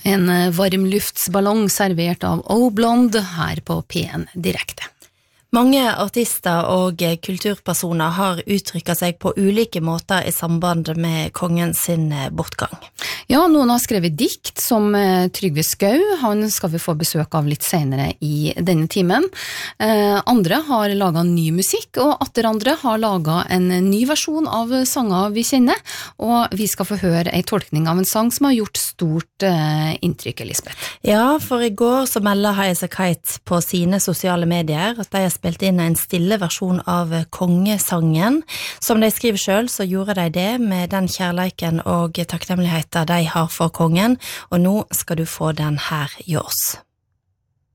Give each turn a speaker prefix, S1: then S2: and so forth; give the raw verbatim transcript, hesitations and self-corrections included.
S1: En varmluftsballong servert av O-Blonde her på P en Direkte.
S2: Mange artister og kulturpersoner har uttrykket seg på ulike måter i samband med kongen sin bortgang.
S1: Ja, noen har skrevet dikt som Trygve Skau, han skal vi få besøk av litt senere i denne timen. Eh, andre har laget ny musikk, og atter andre har laget en ny versjon av sanger vi kjenner, og vi skal få høre en tolkning av en sang som har gjort stort eh, inntrykk, Lisbeth.
S2: Ja, for i går så melder Highasakite på sine sosiale medier at de har spilt inn en stille versjon av kongesangen. Som de skriver selv, så gjorde de det med den kjærleiken og takknemligheten de har for kongen, og nå skal du få den her i oss.